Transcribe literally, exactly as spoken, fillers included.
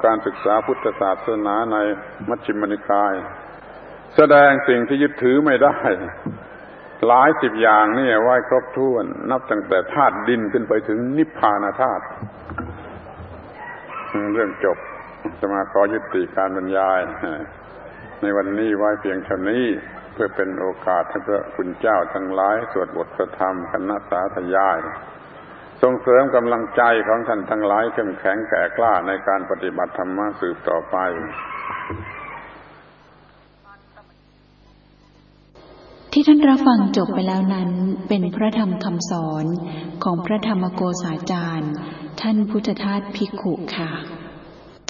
การศึกษาพุทธศาสนาในมัชฌิมนิกายแสดงสิ่งที่ยึดถือไม่ได้หลายสิบอย่างนี่ไว้ครบถ้วนนับตั้งแต่ธาตุดินขึ้นไปถึงนิพพานธาตุเรื่องจบจะมาขอยุติการบรรยายในวันนี้ไว้เพียงเท่านี้เพื่อเป็นโอกาสให้พระคุณเจ้าทั้งหลายสวดบทพระธรรมคณะสาธยายส่งเสริมกำลังใจของท่านทั้งหลายเข้มแข็งแก่กล้าในการปฏิบัติธรรมะสืบต่อไปที่ท่านรับฟังจบไปแล้วนั้นเป็นพระธรรมคำสอนของพระธรรมโกษาจารย์ท่านพุทธทาสภิกขุค่ะ